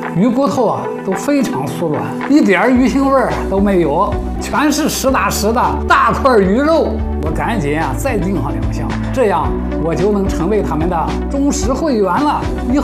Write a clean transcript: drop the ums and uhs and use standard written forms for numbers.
鱼骨头啊都非常酥软，一点鱼腥味儿都没有，全是实打实的大块鱼肉。我赶紧啊再订上2箱，这样我就能成为他们的忠实会员了。